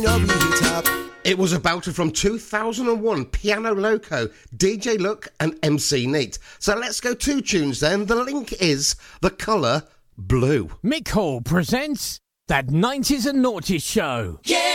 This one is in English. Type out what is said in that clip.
It was a belter from 2001, Piano Loco, DJ Look and MC Neat. So let's go 2 tunes then. The link is the colour blue. Mick Hall presents That 90s and Noughties Show. Yeah!